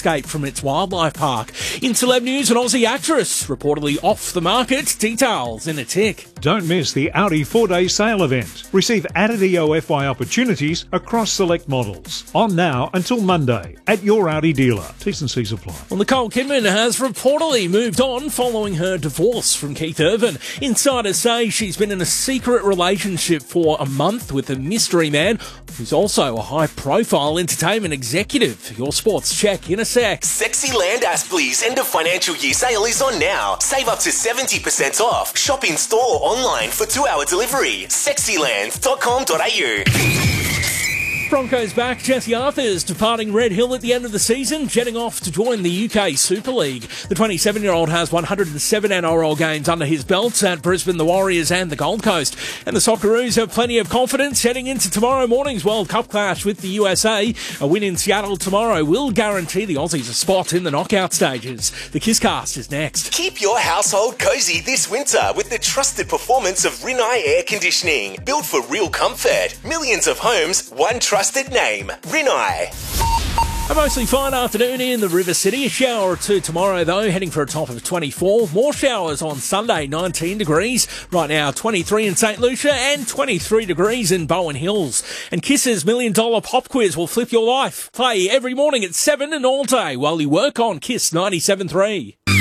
escape from its wildlife park. In celeb news, an Aussie actress reportedly off the market. Details in a tick. Don't miss the Audi 4-day sale event. Receive added EOFY opportunities across select models. On now until Monday at your Audi dealer. T's and C's apply. Well, Nicole Kidman has reportedly moved on following her divorce from Keith Urban. Insiders say she's been in a secret relationship for a month with a mystery man who's also a high-profile entertainment executive. Your sports check in a sec. Sexy Land Aspley's end of financial year sale is on now. Save up to 70% off. Shop in store or online for 2-hour delivery. Sexyland.com.au. Broncos back. Jesse Arthur's departing Red Hill at the end of the season, jetting off to join the UK Super League. The 27-year-old has 107 NRL games under his belt at Brisbane, the Warriors and the Gold Coast. And the Socceroos have plenty of confidence heading into tomorrow morning's World Cup clash with the USA. A win in Seattle tomorrow will guarantee the Aussies a spot in the knockout stages. The Kisscast is next. Keep your household cozy this winter with the trusted performance of Rinnai Air Conditioning. Built for real comfort. Millions of homes, one trusted name. Rinnai. A mostly fine afternoon in the River City. A shower or two tomorrow, though, heading for a top of 24. More showers on Sunday, 19 degrees. Right now, 23 in St. Lucia and 23 degrees in Bowen Hills. And Kiss's $1 Million Pop Quiz will flip your life. Play every morning at 7 and all day while you work on Kiss 97.3.